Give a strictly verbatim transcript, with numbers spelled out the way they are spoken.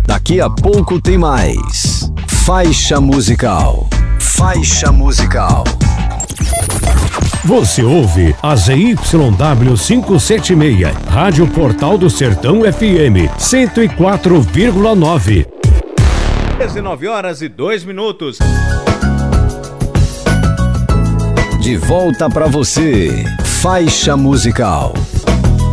Daqui a pouco tem mais. Faixa musical. Faixa musical. Você ouve a Z Y W quinhentos e setenta e seis, Rádio Portal do Sertão F M, cento e quatro vírgula nove. dezenove horas e dois minutos. De volta pra você. Faixa musical.